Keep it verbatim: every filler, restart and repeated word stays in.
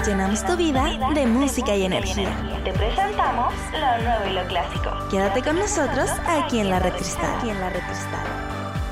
llenamos tu vida de música y energía. Te presentamos lo nuevo y lo clásico. Quédate con nosotros aquí en la Red Cristal. Aquí en la Red Cristal.